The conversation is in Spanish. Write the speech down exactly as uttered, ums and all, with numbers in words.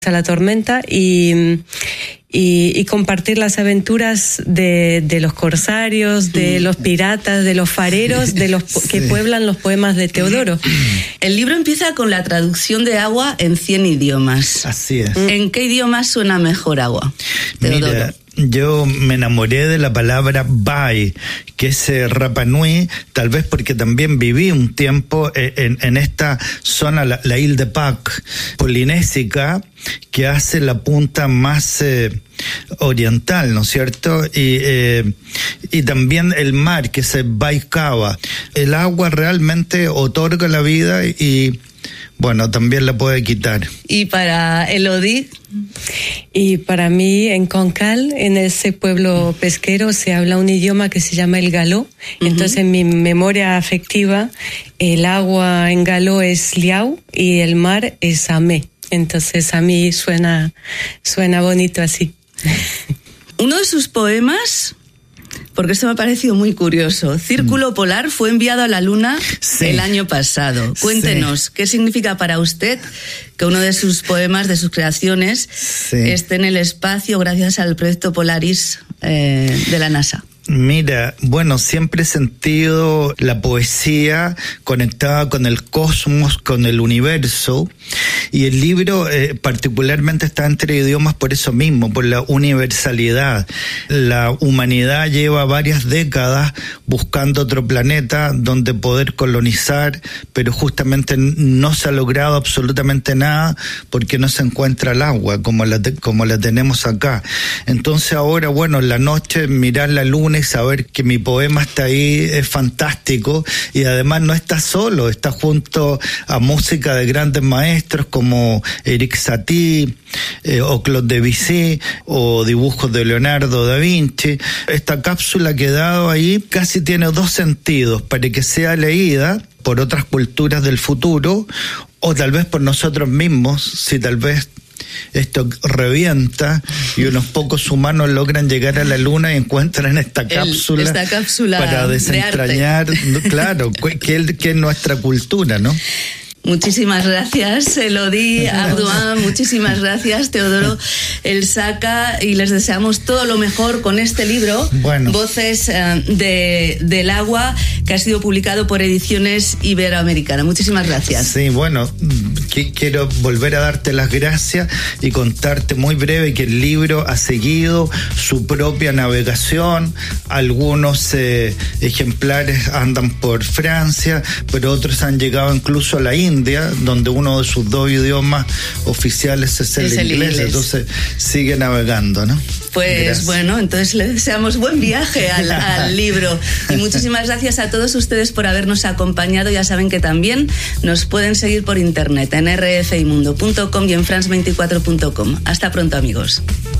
a la tormenta y, y, y compartir las aventuras de, de los corsarios, de los piratas, de los fareros, de los sí. que pueblan los poemas de Teodoro. El libro empieza con la traducción de Agua en cien idiomas. Así es. ¿En qué idioma suena mejor Agua, Teodoro? Mira, yo me enamoré de la palabra Bai, que es eh, Rapa Nui, tal vez porque también viví un tiempo eh, en, en esta zona, la, la Ile de Pâques, polinésica, que hace la punta más eh, oriental, ¿no es cierto? Y, eh, y también el mar, que es el Baikava. El agua realmente otorga la vida y, bueno, también la puede quitar. ¿Y para Elodie? Y para mí, en Concal, en ese pueblo pesquero, se habla un idioma que se llama el galó. Uh-huh. Entonces, en mi memoria afectiva, el agua en galó es liau y el mar es amé. Entonces, a mí suena, suena bonito así. Uno de sus poemas, porque esto me ha parecido muy curioso, Círculo Polar, fue enviado a la Luna sí. el año pasado. Cuéntenos, sí. ¿qué significa para usted que uno de sus poemas, de sus creaciones, sí. esté en el espacio gracias al proyecto Polaris eh, de la NASA? Mira, bueno, siempre he sentido la poesía conectada con el cosmos, con el universo, y el libro eh, particularmente está entre idiomas por eso mismo, por la universalidad. La humanidad lleva varias décadas buscando otro planeta donde poder colonizar, pero justamente no se ha logrado absolutamente nada porque no se encuentra el agua como la, te, como la tenemos acá. Entonces ahora, bueno, en la noche mirar la luna y saber que mi poema está ahí es fantástico, y además no está solo, está junto a música de grandes maestros como Eric Satie eh, o Claude Debussy o dibujos de Leonardo da Vinci. Esta cápsula que he dado ahí casi tiene dos sentidos, para que sea leída por otras culturas del futuro o tal vez por nosotros mismos, si tal vez esto revienta y unos pocos humanos logran llegar a la luna y encuentran esta cápsula, El, esta cápsula para desentrañar, de claro, que, que es nuestra cultura, ¿no? Muchísimas gracias, Elodie Abdouan, muchísimas gracias, Teodoro Elsaca, y les deseamos todo lo mejor con este libro, bueno. Voces eh, de, del Agua, que ha sido publicado por Ediciones Iberoamericana. Muchísimas gracias. Sí, bueno, qu- quiero volver a darte las gracias y contarte muy breve que el libro ha seguido su propia navegación. Algunos eh, ejemplares andan por Francia, pero otros han llegado incluso a la India, donde uno de sus dos idiomas oficiales es el, es el inglés, inglés, entonces sigue navegando, ¿no? Pues gracias. Bueno, entonces le deseamos buen viaje al, al libro, y muchísimas gracias a todos ustedes por habernos acompañado. Ya saben que también nos pueden seguir por internet en r f i mundo punto com y en france veinticuatro punto com. Hasta pronto, amigos.